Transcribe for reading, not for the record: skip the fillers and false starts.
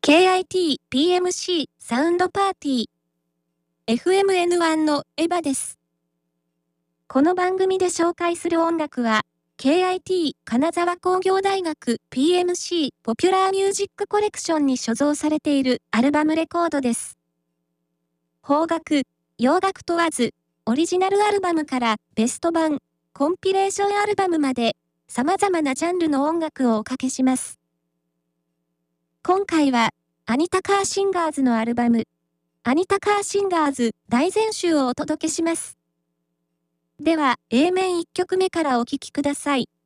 KIT PMC サウンドパーティー FMN1 のエヴァです。この番組で紹介する音楽は KIT 金沢工業大学 PMC ポピュラーミュージックコレクションに所蔵されているアルバムレコードです。邦楽、洋楽問わずオリジナルアルバムからベスト版、コンピレーションアルバムまで様々なジャンルの音楽をおかけします。今回はアニタ・カーシンガーズのアルバム、アニタ・カーシンガーズ大全集をお届けします。では、A 面1曲目からお聴きください。